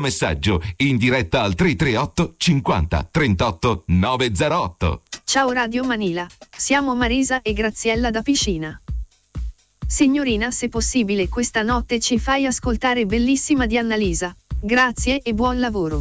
messaggio in diretta al 338 50 38 908. Ciao Radio Manila, siamo Marisa e Graziella da Piscina. Signorina, se possibile questa notte ci fai ascoltare Bellissima di Annalisa. Grazie e buon lavoro.